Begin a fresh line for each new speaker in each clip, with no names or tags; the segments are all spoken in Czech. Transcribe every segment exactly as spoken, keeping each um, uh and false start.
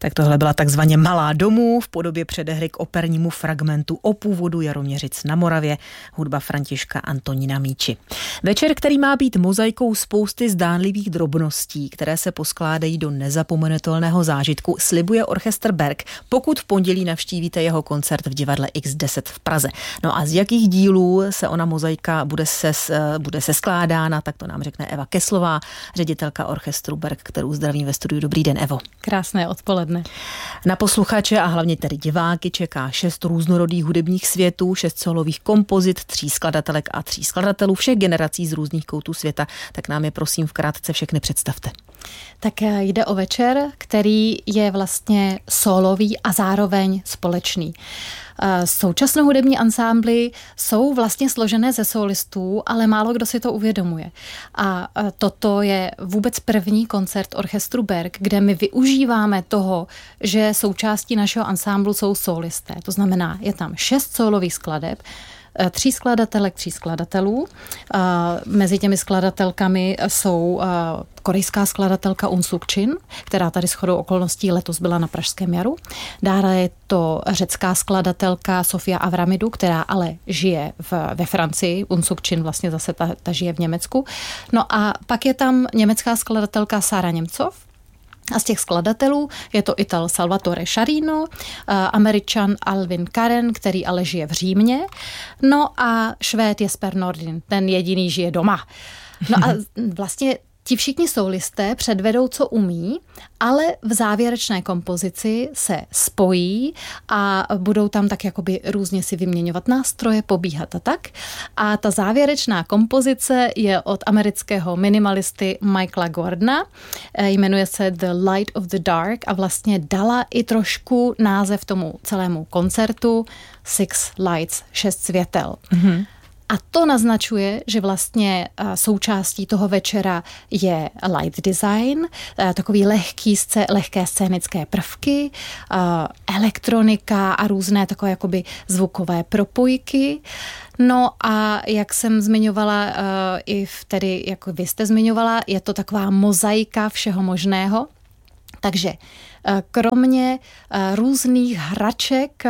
Tak tohle byla takzvaně Malá domů v podobě předehry k opernímu fragmentu O původu Jaroměřic na Moravě, hudba Františka Antonína Míči. Večer, který má být mozaikou spousty zdánlivých drobností, které se poskládají do nezapomenutelného zážitku, slibuje orchestr Berg, pokud v pondělí navštívíte jeho koncert v divadle iks deset v Praze. No a z jakých dílů se ona mozaika bude se, bude se skládána, tak to nám řekne Eva Keslová, ředitelka orchestru Berg, kterou zdravím ve studiu. Dobrý den, Evo.
Krásné odpoledne.
Na posluchače a hlavně tedy diváky čeká šest různorodých hudebních světů, šest solových kompozit, tří skladatelek a tří skladatelů všech generací z různých koutů světa. Tak nám je prosím v krátce všechny představte.
Tak jde o večer, který je vlastně solový a zároveň společný. Současné hudební ansámbly jsou vlastně složené ze solistů, ale málo kdo si to uvědomuje. A toto je vůbec první koncert orchestru Berg, kde my využíváme toho, že součástí našeho ansámblu jsou solisté. To znamená, je tam šest solových skladeb, tří skladatelek, tří skladatelů. Mezi těmi skladatelkami jsou korejská skladatelka Un Suk-chin, která tady shodou okolností letos byla na Pražském jaru. Dále je to řecká skladatelka Sofia Avramidou, která ale žije v, ve Francii. Un Suk-chin vlastně zase ta, ta žije v Německu. No a pak je tam německá skladatelka Sára Němcov. A z těch skladatelů je to Ital Salvatore Sciarrino, Američan Alvin Karen, který ale žije v Římě, no a Švéd Jesper Nordin, ten jediný žije doma. No a vlastně ti všichni solisté předvedou, co umí, ale v závěrečné kompozici se spojí a budou tam tak jakoby různě si vyměňovat nástroje, pobíhat a tak. A ta závěrečná kompozice je od amerického minimalisty Michaela Gordona. Jmenuje se The Light of the Dark a vlastně dala i trošku název tomu celému koncertu Six Lights, šest světel. Mm-hmm. A to naznačuje, že vlastně součástí toho večera je light design, takový lehký, lehké scénické prvky, elektronika a různé takové jakoby zvukové propojky. No a jak jsem zmiňovala, i v tedy, jak vy jste zmiňovala, je to taková mozaika všeho možného. Takže kromě různých hraček,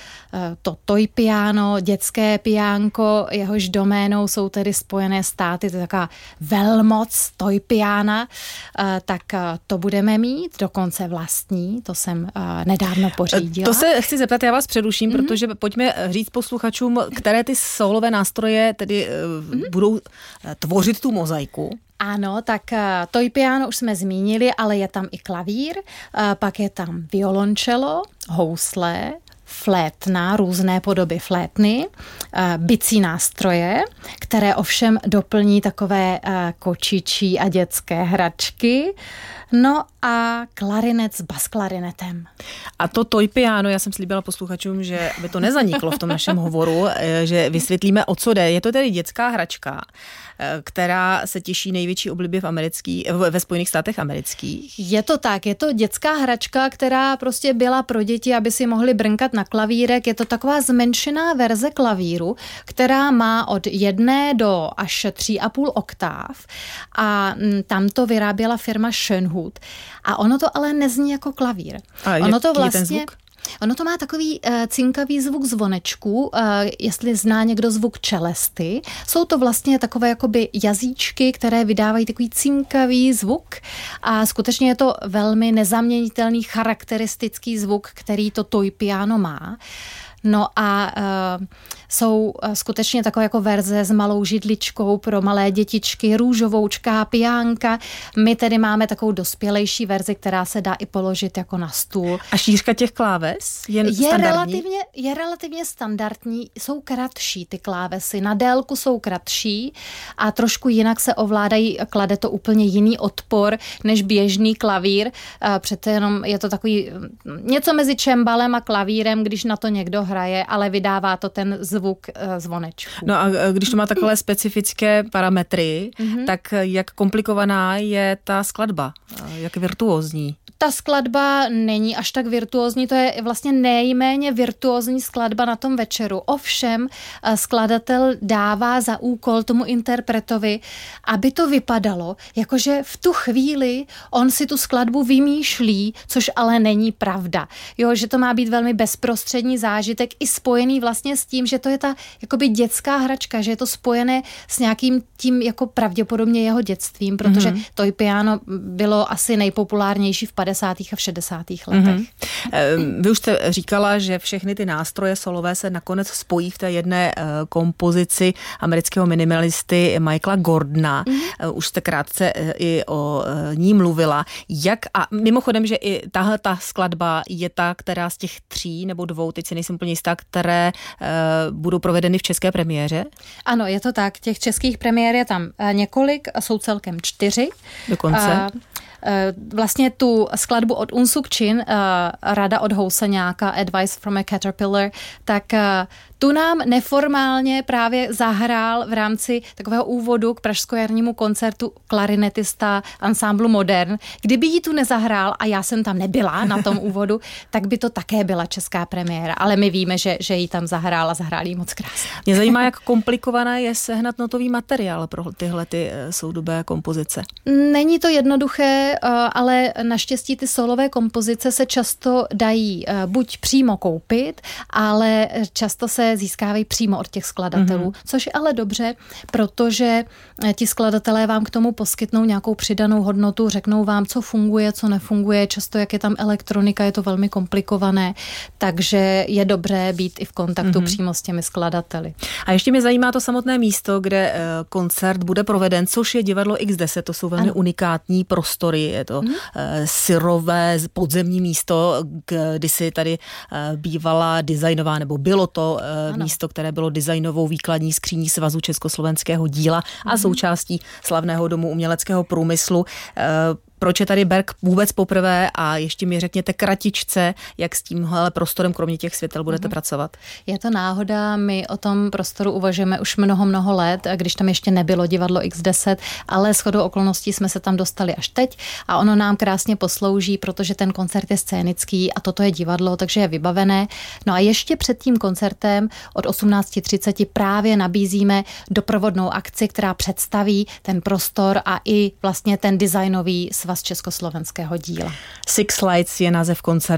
to toy piano, dětské piánko, jehož doménou jsou tedy Spojené státy, to je taková velmoc toy piana, tak to budeme mít, dokonce vlastní, to jsem nedávno pořídila.
To se chci zeptat, já vás přeruším, mm-hmm. protože pojďme říct posluchačům, které ty solové nástroje tedy mm-hmm. budou tvořit tu mozaiku.
Ano, tak toy piano už jsme zmínili, ale je tam i klavír, pak je tam violončelo, housle, flétna, různé podoby flétny, bicí nástroje, které ovšem doplní takové kočičí a dětské hračky, no a klarinet s basklarinetem.
A to toy piano, já jsem slíbila posluchačům, že by to nezaniklo v tom našem hovoru, že vysvětlíme, o co jde. Je to tedy dětská hračka, která se těší největší oblibě v americký, ve Spojených státech amerických.
Je to tak, je to dětská hračka, která prostě byla pro děti, aby si mohli brnkat na klavírek. Je to taková zmenšená verze klavíru, která má od jedné do až tří a půl oktáv a tam to vyráběla firma Schönhut. A ono to ale nezní jako klavír.
A
ono to vlastně
je ten zvuk?
Ono to má takový uh, cinkavý zvuk zvonečku, uh, jestli zná někdo zvuk čelesty. Jsou to vlastně takové jakoby jazyčky, které vydávají takový cinkavý zvuk a skutečně je to velmi nezaměnitelný charakteristický zvuk, který to toy piano má. No a uh, jsou uh, skutečně takové jako verze s malou židličkou pro malé dětičky, růžovoučká piánka. My tedy máme takovou dospělejší verzi, která se dá i položit jako na stůl.
A šířka těch kláves je,
je
standardní?
Relativně, je relativně standardní, jsou kratší ty klávesy, na délku jsou kratší a trošku jinak se ovládají, klade to úplně jiný odpor než běžný klavír. Uh, přece jenom je to takový něco mezi čembalem a klavírem, když na to někdo hraje, ale vydává to ten zvuk zvonečku.
No a když to má takové specifické parametry, mm-hmm. tak jak komplikovaná je ta skladba? Jak virtuózní?
Ta skladba není až tak virtuózní, to je vlastně nejméně virtuózní skladba na tom večeru. Ovšem skladatel dává za úkol tomu interpretovi, aby to vypadalo, jakože v tu chvíli on si tu skladbu vymýšlí, což ale není pravda. Jo, že to má být velmi bezprostřední zážitek i spojený vlastně s tím, že to je ta jakoby dětská hračka, že je to spojené s nějakým tím jako pravděpodobně jeho dětstvím, protože mm-hmm. Toy Piano bylo asi nejpopulárnější v padesátých a v šedesátých letech.
Mm-hmm. Vy už jste říkala, že všechny ty nástroje solové se nakonec spojí v té jedné kompozici amerického minimalisty Michaela Gordona. Mm-hmm. Už jste krátce i o ní mluvila. Jak, a mimochodem, že i tahle ta skladba je ta, která z těch tří nebo dvou, teď si nejsem úplně jistá, které uh, budou provedeny v české premiéře?
Ano, je to tak. Těch českých premiér je tam několik, jsou celkem čtyři.
Dokonce.
Uh, Vlastně tu skladbu od Unsuk Chin, Rada od houseňáka, Advice from a Caterpillar, tak tu nám neformálně právě zahrál v rámci takového úvodu k pražskojarnímu koncertu klarinetista ansamblu Modern. Kdyby ji tu nezahrál a já jsem tam nebyla na tom úvodu, tak by to také byla česká premiéra, ale my víme, že, že ji tam zahrál a zahrál ji moc krásně.
Mě zajímá, jak komplikované je sehnat notový materiál pro tyhle ty soudobé kompozice.
Není to jednoduché, ale naštěstí ty solové kompozice se často dají buď přímo koupit, ale často se získávají přímo od těch skladatelů, mm-hmm. což je ale dobře, protože ti skladatelé vám k tomu poskytnou nějakou přidanou hodnotu, řeknou vám, co funguje, co nefunguje, často jak je tam elektronika, je to velmi komplikované, takže je dobré být i v kontaktu mm-hmm. přímo s těmi skladateli.
A ještě mě zajímá to samotné místo, kde koncert bude proveden, což je divadlo iks deset, to jsou velmi ano. unikátní prostory, je to mm-hmm. syrové podzemní místo, kdysi tady bývala designová, nebo bylo to ano. místo, které bylo designovou výkladní skříní Svazu československého díla mm-hmm. a součástí slavného domu uměleckého průmyslu. Proč je tady Berg vůbec poprvé a ještě mi řekněte kratičce, jak s tímhle prostorem, kromě těch světel, budete mm-hmm. pracovat?
Je to náhoda, my o tom prostoru uvažujeme už mnoho, mnoho let, když tam ještě nebylo divadlo iks deset, ale shodou okolností jsme se tam dostali až teď a ono nám krásně poslouží, protože ten koncert je scénický a toto je divadlo, takže je vybavené. No a ještě před tím koncertem od osmnáct třicet právě nabízíme doprovodnou akci, která představí ten prostor a i vlastně ten designový svaz československého díla.
Six Lights je název koncertu.